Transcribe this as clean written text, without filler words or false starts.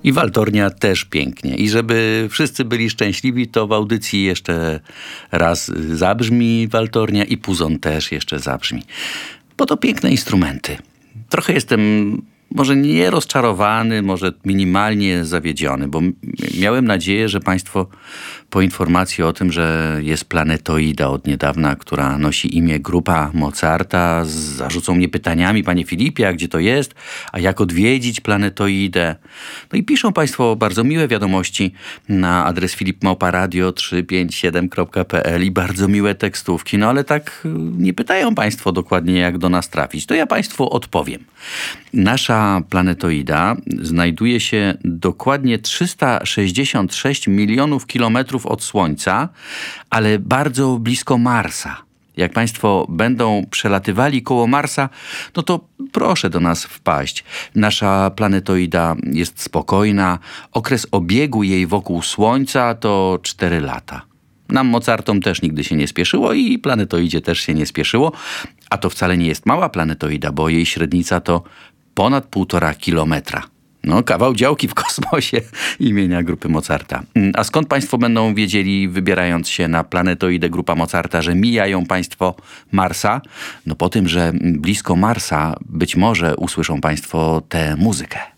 I Waltornia też pięknie. I żeby wszyscy byli szczęśliwi, to w audycji jeszcze raz zabrzmi Waltornia i Puzon też jeszcze zabrzmi. Bo to piękne instrumenty. Trochę jestem może nie rozczarowany, może minimalnie zawiedziony, bo miałem nadzieję, że państwo po informacji o tym, że jest planetoida od niedawna, która nosi imię Grupa Mozarta, zarzucą mnie pytaniami: panie Filipie, a gdzie to jest? A jak odwiedzić planetoidę? No i piszą państwo bardzo miłe wiadomości na adres filipmałparadio357.pl i bardzo miłe tekstówki. No ale tak nie pytają państwo dokładnie, jak do nas trafić. To ja państwu odpowiem. Nasza planetoida znajduje się dokładnie 366 milionów kilometrów od Słońca, ale bardzo blisko Marsa. Jak państwo będą przelatywali koło Marsa, no to proszę do nas wpaść. Nasza planetoida jest spokojna. Okres obiegu jej wokół Słońca to 4 lata. Nam Mozartom też nigdy się nie spieszyło i planetoidzie też się nie spieszyło. A to wcale nie jest mała planetoida, bo jej średnica to ponad 1,5 kilometra. No, kawał działki w kosmosie imienia Grupy Mozarta. A skąd państwo będą wiedzieli, wybierając się na planetoidę Grupa Mozarta, że mijają państwo Marsa? No po tym, że blisko Marsa być może usłyszą państwo tę muzykę.